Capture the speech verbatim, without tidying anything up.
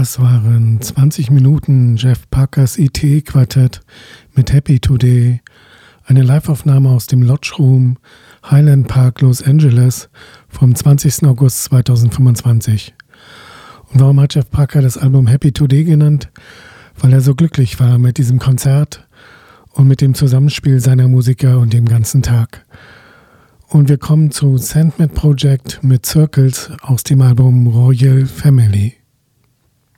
Das waren zwanzig Minuten Jeff Parkers E T-Quartett mit Happy Today, eine Liveaufnahme aus dem Lodge Room, Highland Park, Los Angeles vom zwanzigsten August zweitausendfünfundzwanzig. Und warum hat Jeff Parker das Album Happy Today genannt? Weil er so glücklich war mit diesem Konzert und mit dem Zusammenspiel seiner Musiker und dem ganzen Tag. Und wir kommen zu Sandman Project mit Circles aus dem Album Royal Family.